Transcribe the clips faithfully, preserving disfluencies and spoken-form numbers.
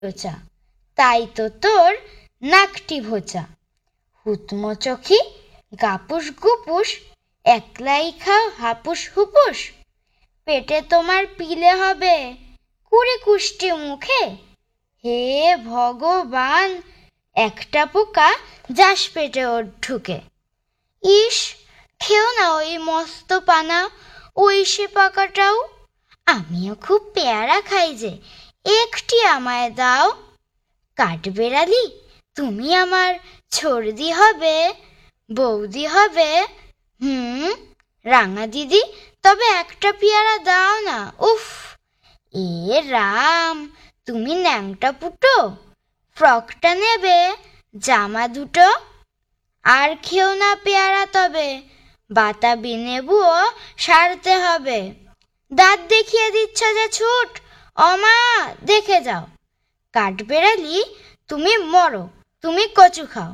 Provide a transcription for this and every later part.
চা, তাই তো তোর নাকটি ভোচা। হুতমো চোখি গাপুস গুপুস, একলাই খাও হাপুস হুপুস। পেটে তোমার পিলে হবে কুড়ি কুষ্টি মুখে। হে ভগবান, একটা পোকা যাস পেটে ওর ঢুকে। ইস, খেও না ওই মস্ত পানা, ওই সে পাকাটাও। আমিও খুব পেয়ারা খাই যে, একটি আমায় দাও। কাঠবেড়ালি, তুমি আমার ছর্দি হবে, বৌদি হবে। হুম, রাঙা দিদি, তবে একটা পেয়ারা দাও না। উফ, এ রাম, তুমি ন্যাংটা পুটো, ফ্রকটা নেবে, জামা দুটো। আর খেও না পেয়ারা তবে, বাতাবি নেবুও সারতে হবে। দাঁত দেখিয়ে দিচ্ছ যে ছুট, অমা দেখে যাও। কাঠবেড়ালি, তুমি মরো, তুমি কচু খাও।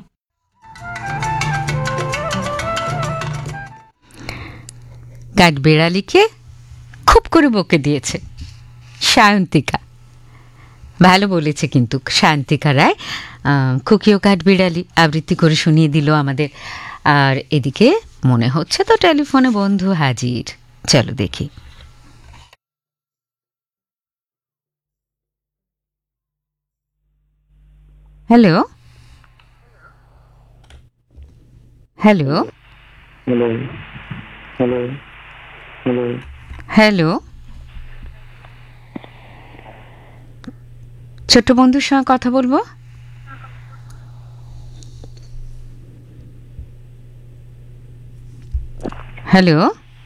কাঠবেড়ালিকে খুব করে বকে দিয়েছে সায়ন্তিকা। ভালো বলেছে কিন্তু সায়ন্তিকা রায়। খুকিও কাঠবিড়ালি আবৃত্তি করে শুনিয়ে দিল আমাদের। আর এদিকে মনে হচ্ছে তো টেলিফোনে বন্ধু হাজির। চলো দেখি। Hello hello hello hello hello hello ছোট্ট বন্ধুর সঙ্গে কথা বলবো। হ্যালো,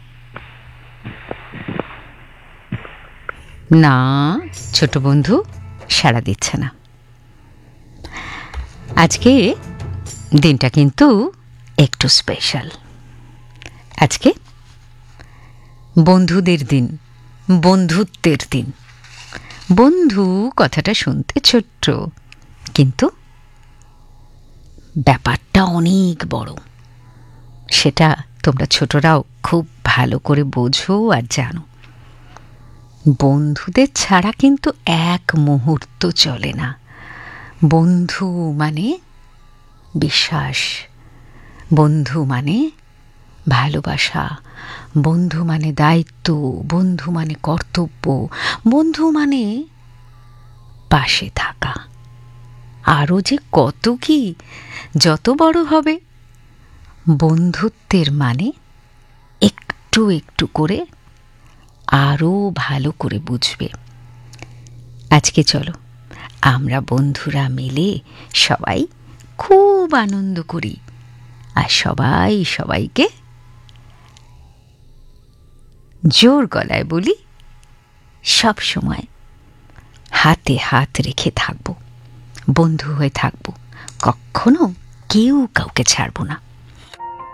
না, ছোট বন্ধু সাড়া দিচ্ছে না। আজকে দিনটা কিন্তু একটু স্পেশাল। আজকে বন্ধুদের দিন, বন্ধুত্বের দিন। বন্ধু কথাটা শুনতে ছোট্ট, কিন্তু ব্যাপারটা অনেক বড়। সেটা তোমরা ছোটরাও খুব ভালো করে বোঝো আর জানো। বন্ধুদের ছাড়া কিন্তু এক মুহূর্ত চলে না। বন্ধু মানে বিশ্বাস, বন্ধু মানে ভালোবাসা, বন্ধু মানে দায়িত্ব, বন্ধু মানে কর্তব্য, বন্ধু মানে পাশে থাকা। আরও যে কত কি, যত বড় হবে বন্ধুত্বের মানে একটু একটু করে আরও ভালো করে বুঝবে। আজকে চলো আমরা বন্ধুরা মিলে সবাই খুব আনন্দ করি, আর সবাই সবাইকে জোর গলায় বলি, সব সময় হাতে হাত রেখে থাকবো, বন্ধু হয়ে থাকবো, কখনো কেউ কাউকে ছাড়বো না।